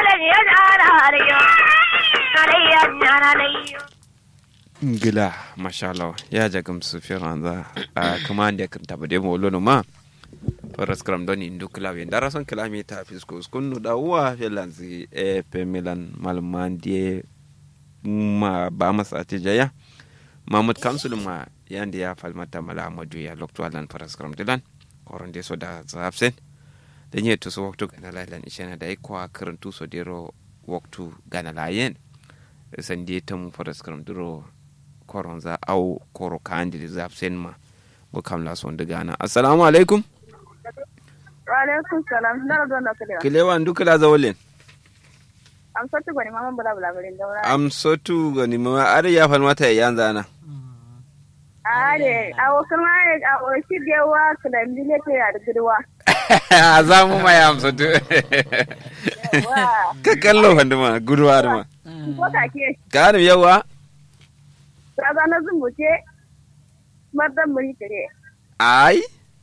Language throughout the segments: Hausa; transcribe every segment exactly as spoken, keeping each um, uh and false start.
Gila, mashallah, ya jagam su firanza a kuma da kan tabade mu lono ma. Faras kram doni indu klawe ndara son klami ta fisko skunu da uwa felanzi e pe milan malman die ma ba masa tijaya. Mahmud Kamsul ma yanda ya falmata mala amadu ya lokto alan faras kram dilan. Koron de so da zapsen. Da nye to so waktu kana lailan ishana da ikwa karantu so dero waktu gana layen. Sandi tam faras kram duro koron za au koro kandi zapsen ma. Go kamla son de gana. Assalamu alaikum. Wa alaikum salam. Ndara don da kalewa. Kalewa ndukala za wolen. Am sotu gani mama bula bula bula daura. Am sotu gani mama are ya falmata ya yanzu Are, awo kuma awo shi dewa kula ndile te ya dirwa. Za mu mai am sotu. Ka kallo handuma gudwa ma. Ko ka ke. Ka ne yawa? Kaza na zumbuce. Madan muri kare. Ai?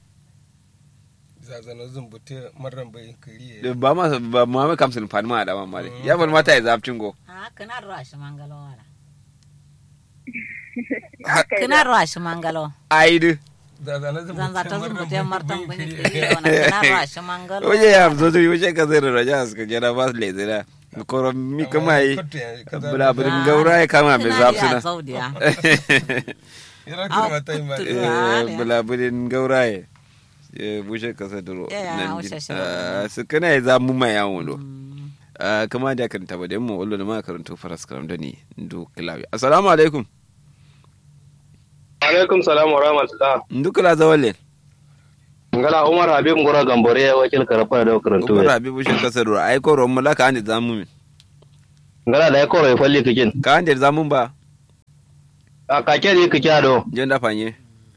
Zazana zumbute marran bayin kariye. Ba ma ba ma kamsin fadima da mamma dai. Ya bar mata ya zafcin go. Ha kana ruwa shi mangalo wala. Kana ruwa shi mangalo. Ai du. Zazana Zanza ta zumbute martan bayin kariye wana kana ruwa shi mangalo. Oye ya zo zo oje ka zai raja suka jira ba le zira. Koro mi kama yi. Bula burin gaura ya kama mai zafsuna. Ira kuma mata yi ma. Bula burin gaura ya. bushe kasa duro su kana ya zamu mai yawon lo kama da kan taba da mu wallo da ma karanto faras karam da ni ndu kilawi assalamu alaikum alaikum salam wa rahmatullah ndu kila zawale ngala umar habib ngora gambore wakil karafa da karanto umar habib bushe kasa duro ai ko ron mulaka an da zamu min ngala da ko ro falli kikin ka an da zamun ba a kake ne kike ado jen da fanye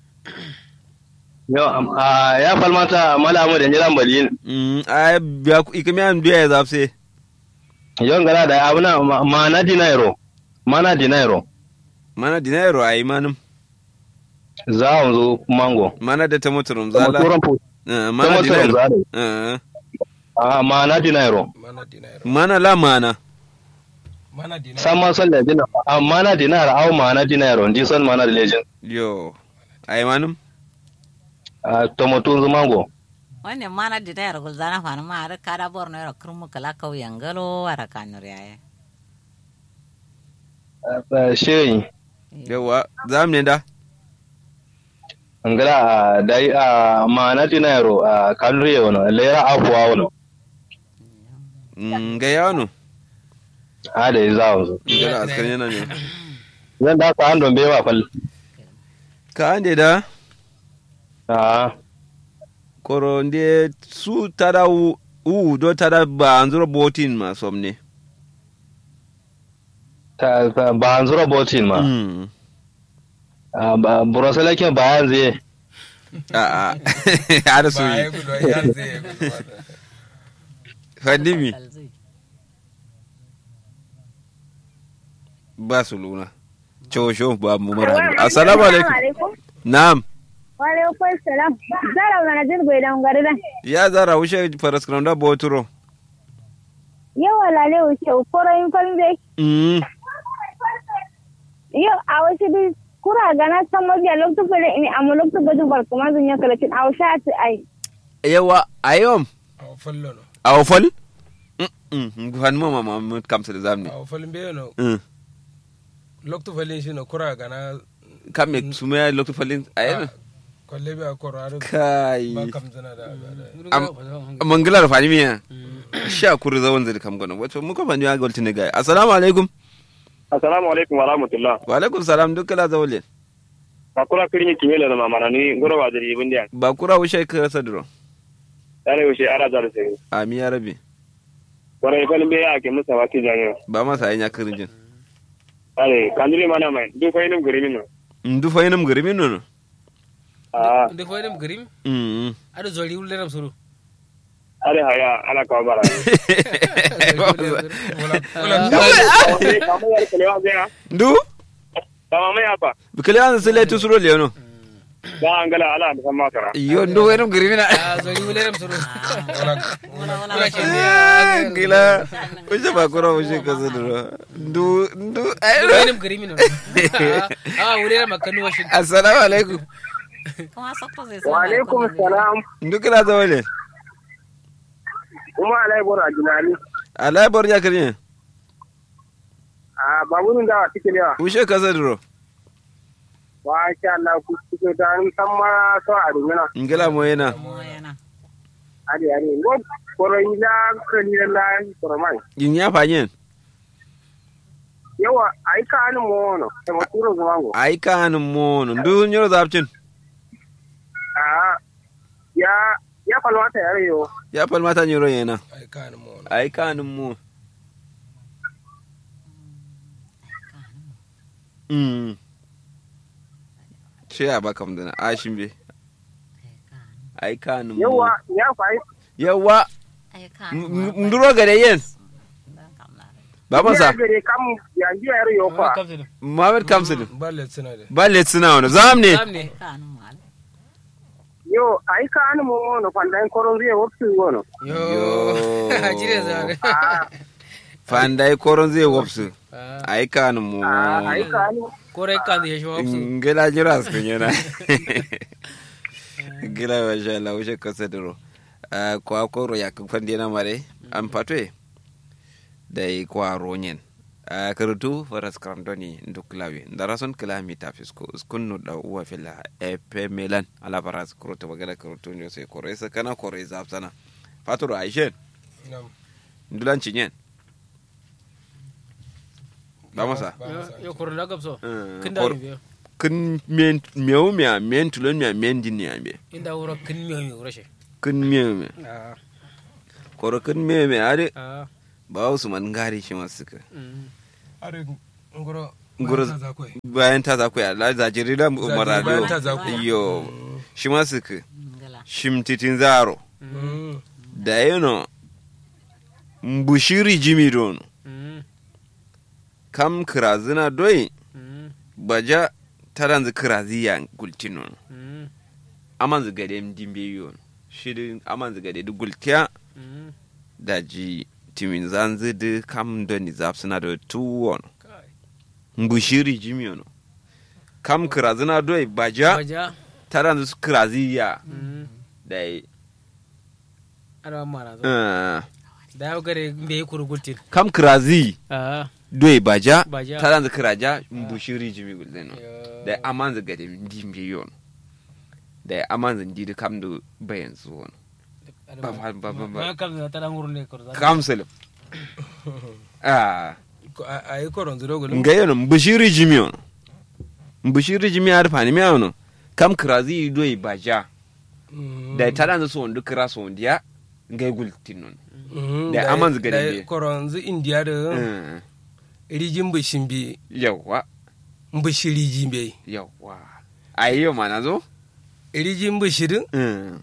Yo, a ya falmata malamu da jiran balin. Mm, ai biya ikimi an biya ya zafse. Yo ngara da abuna mana dinairo. Mana dinairo. Mana dinairo ai manum. Za zo mango. Mana da ta muturum zala. Eh, mana dinairo. Eh. Ah, mana dinairo. Mana dinairo. Mana la mana. Mana dinairo. Sama sallah dina. Ah, mana dinairo au mana dinairo. Ndi son mana da legend. Yo. Ai manum. Uh, tomotun zumango wannan mana da tayar gulzana fa ma har kada borno yaro kurmu kala kauyen galo wara kanur yaye uh, sheyi yawa zam ne da ngala uh, dai a uh, mana dinaro a uh, kanure wono lera afwa wono nga yano a da zawo ngala askar yana ne zan da ka andon bewa fal ka ande da Ah. Koro ndi su tada u, u do tada ba anzuro botin ma somne. Ta, ta ba anzuro botin ma. Mm. Ah ba burosala ke ba anze. Ah ah. Ada su. Ba ya gudu yanzu ya gudu. Fadimi. Ba su luna. Chosho ba mu mara. Assalamu alaikum. Na'am. Walaikum salam. Zara na jin goyi dan garda. Ya zara wuce faras kronda boturo. Yawa lale wuce ukoro in falbe. Mm. Yo a wasu di kura gana san mabiya lokacin fere ini amma lokacin gajin barka ma zan yanka lakin a wasu ati ai. Yawa ayom. Aw fallo no. Aw fal? Mm. Mm. Gufan mama ma kamsa da zamne. Aw fallin be no. Mm. Lokto fallin shi no kura gana Kame sumaya lokto falin ayena. Kwalle be akoraro. Kai. Ba kam zana da. Mangala da fani miya. Sha kuri zawon zai kam gano. Wato muka fani ya gwalti ne gai. Assalamu alaikum. Assalamu alaikum wa rahmatullah. Wa alaikum salam duk kala zawole. Bakura kirin kimela na mamana ni ngoro wa dari bundiya. Ba kura wuce ka sadro. Dare wuce ara da sai. Ami ya rabi. Wara ifalin be ya ke musa waki janyo. Ba masa yin ya kirin jin. Ale kandiri mana mai du fa inum gurimin no. Ndu fa yinum garimin no. Ah. Nde fa dem grim? Mm. Ado zoli ulle ram suru. Ale haya ala ka bara. Ndu? Kama mai apa? Bikali an sele tu suro leono. da angala ala da sama kara yo ndo werum grimina Ah, so yule ram suru. wala wala gila uje ba koro uje kasadro ndu ndu Wani grimina. Ah, wule ram makanu washin. assalamu alaikum kuma sakko zai wa alaikum salam ndu kila zawale kuma alai bora jinani ala bor ya kariye a babun da cikin ya uje kasadro wa sha Allah ku cikin dan samma so a dingina ngala moyena moyana ari ari ngo koro ila kani la koro mai yin ya fanyen yawa ai ka an mo no e mo turo zuwango ai kan mono ndu nyoro zapcin a ya ya falwata yare yo ya palmata nyoro yena Ai kan mo. ai kan mo mm ce ya baka mudana ashin be ai kan mo yawa ya fai yawa ai ka nduro gare yen baban sa gare kam ya ji yare yo fa Kamsin. Muhammad Kamsil Balle suna da. balle suna wani zam ne Sam ne. kanu mal yo ai ka an mo no fandan koro riye wofi wono Yo. Yo. Jire zare. a fandai koron zai wopsu Ah, ai kan mo a ai ka an kore kan da shi wapsu. ngela jira su yana ngela wa sha Allah wuce kasadro kwa koro ya kan fande na mare an fatwe dai kwa ronyen a karutu faras kramdoni nduklawi ndarason kilami tafisko skunnu da uwa fila epe melan ala faras kuruta bagala karutu nyo sai kore sa kana kore zapsana faturo aishen Nam. ndulan cinyen ba masa Yo kore da gabso. Eh, Kin da kor- ni biyo. kun men mew mea men tulon mea men din ya be Inda wuro kin miyo mi rashe. kun mew me Ah. koro kun mew me ade Ah. ba su man ngari shi masu ka Mm. Are ngoro. Ngoro- Bayan ta za koi. bayan ta za ku ya la za jiri da Bayan marado ta za ku. yo shi masu ka ngala shimtitin zaro Mm. da yano mbushiri jimi don Mm. kam kirazina doi Mm. baja taranzu kirazi ya gultinon Mm. amanzu gade mdimbe yon shirin amanzu gade du gultiya Mm. da ji timin zanzu du kam doni zapsina da tuwon Kai. mbushiri jimi yono kam kirazina doi baja Baja. taranzu kirazi ya Mm. da yi Ara mara zo. uh, Da ya gare me kuru gultin. kam kirazi Ah. doi baja Baja. taranzu kiraja mbushiri jimi gulzeno Yo. da amanzu gade mdimbe yon da amanzu ndidi kam du bayan zuwon ba ba ba ba Ma kam da tara nguru ne koro. kamsul ah Ai koron zuro gulu. nga yono mbushiri jimi yono mbushiri jimi ar fani mi yono kam krazi doi baja da taranzu so ndu kra so ndiya nga gultinon da amanzu gade be koron zu indiya da Mm, rijin bishin bi yawa bishiri jimbe. yawa ayyo mana zo Rijin bishirin Mm,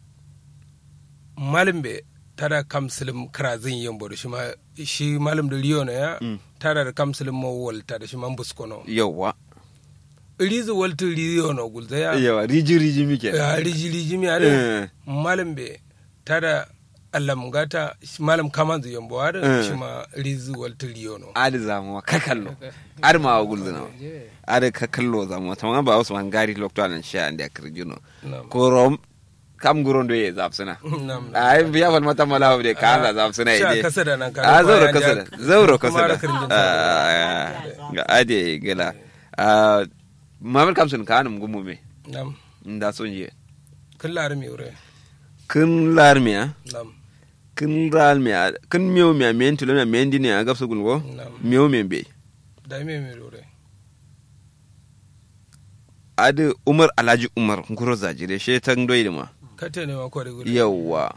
malam be tara kamsilim krazin yin bodo shi ma shi malam da riyo na ya Mm. tara da kamsilim mawal tara shi man buskono yawa rizu waltu riyo na gulza ya yawa riji riji mike ya riji riji mi ade Eh, malam be tara allam gata shi malam kaman zu yambo ade Eh. shi ma rizu waltu riyo no adi zamuwa kakallo adi ma wa gulzina adi kakallo zamuwa tamam ba wasu mangari lokto anan sha andi akirjino nam korom kam guron do ye zapsina nam ay biya fal mata mala de kala zapsina sha ide kasa da nan ka a zauro kasada zauro kasada kasada ga ade gela a mamal kamsun kanum gumume nam nda sonje kullar mi ure kun larmiya nam kun ralmiya kun miyo miya men tulo miya men dine a gafsu gulgo nam miyo men be da me mi ure ade umar alhaji umar nguro zajire she tan doyde ma kate ne ma ko da gure yawwa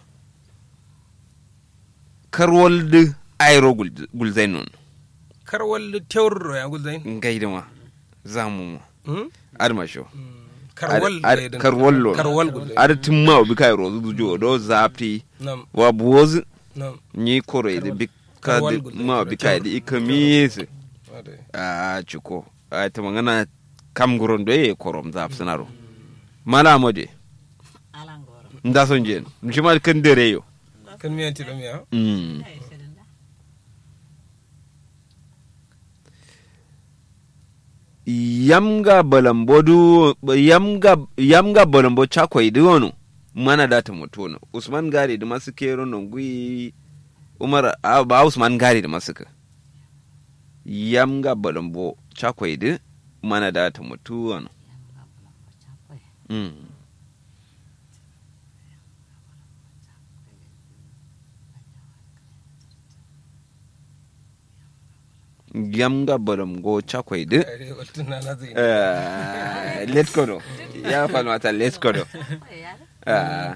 karwolde ayro gulzainon karwal tewro ya gulzain ngayde ma zamu ma hmm adma sho karwal Ad- ad- karwallo karwal gulzain ada timma obi kai rozu dujo do zapi nam wa buwoz nam ni kore de bika Karwal de gulzai, ma obi kai de ikamise ade a chiko a ta mangana kam guron do e korom zap sanaro mala mode alangoro nda son jen mjimal kan dere yo kan miyan ti miya mm yamga balambodu yamga yamga balambo chakwai diwono mana data mutono usman gari da masu kero non gui umar ah, ba usman gari da masu ka yamga balambo chakwai di mana data mutono mm yamga balambo chakwai di eh let's go do ya fa mata let's go do ah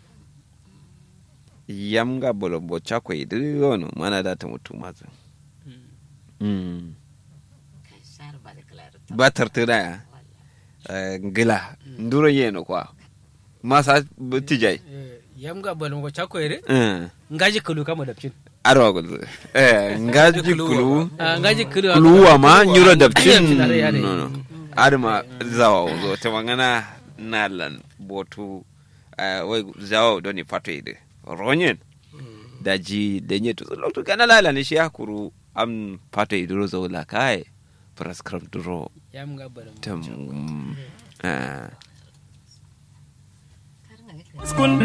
yamga balambo chakwai di wono mana data mutu maza mm batar tira ngila nduro yeno kwa masa tijai yamga balum ko chakoyre eh ngaji kulu kama dapcin arwa gudu eh ngaji kulu ngaji kulu kulu ma nyuro dapcin no no adama zawa zo ta mangana nalan botu eh wai zawa doni fato ide ronyen daji denye to lokto kana lala ne shi hakuru am fato ide zo la kai prescribe duro yamga balum tam eh Skun